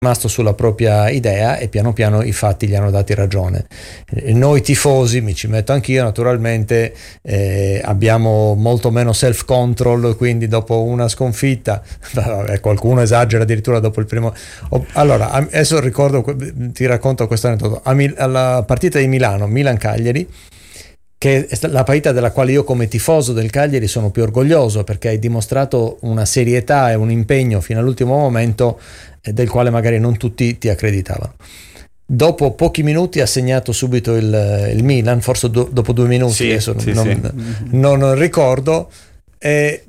rimasto sulla propria idea e piano piano i fatti gli hanno dati ragione. Noi tifosi, mi ci metto anch'io naturalmente, abbiamo molto meno self control, quindi dopo una sconfitta qualcuno esagera addirittura dopo il primo. Allora adesso ti racconto questo aneddoto. Alla partita di Milan-Cagliari, che è la partita della quale io come tifoso del Cagliari sono più orgoglioso, perché hai dimostrato una serietà e un impegno fino all'ultimo momento del quale magari non tutti ti accreditavano. Dopo pochi minuti ha segnato subito il Milan, forse dopo 2 minuti, sì, adesso sì, non ricordo, e